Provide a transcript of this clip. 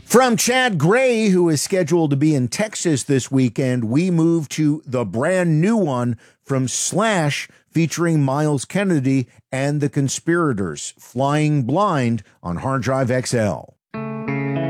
From Chad Gray, who is scheduled to be in Texas this weekend, we move to the brand new one from Slash featuring Miles Kennedy and the Conspirators, Flying Blind on Hard Drive XL.